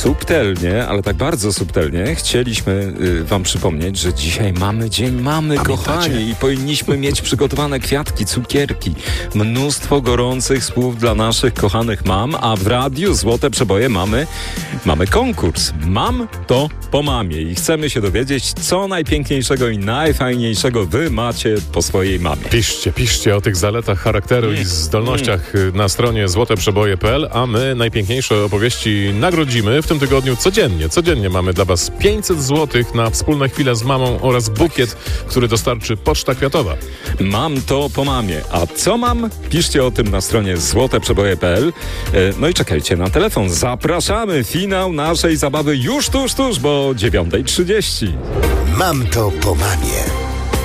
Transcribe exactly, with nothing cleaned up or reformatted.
subtelnie, ale tak bardzo subtelnie chcieliśmy y, wam przypomnieć, że dzisiaj mamy Dzień Mamy, Pamiętacie? kochani, i powinniśmy mieć przygotowane kwiatki, cukierki, mnóstwo gorących słów dla naszych kochanych mam, a w radiu Złote Przeboje mamy, mamy konkurs. Mam to po mamie i chcemy się dowiedzieć, co najpiękniejszego i najfajniejszego wy macie po swojej mamie. Piszcie, piszcie o tych zaletach charakteru Mm. i zdolnościach na stronie złote przeboje kropka p l, a my najpiękniejsze opowieści nagrodzimy w tym tygodniu codziennie. Codziennie mamy dla was pięćset złotych na wspólne chwile z mamą oraz bukiet, który dostarczy Poczta Kwiatowa. Mam to po mamie. A co mam? Piszcie o tym na stronie złote przeboje kropka p l. No i czekajcie na telefon. Zapraszamy. Finał naszej zabawy już tuż, tuż, bo dziewiąta trzydzieści. Mam to po mamie.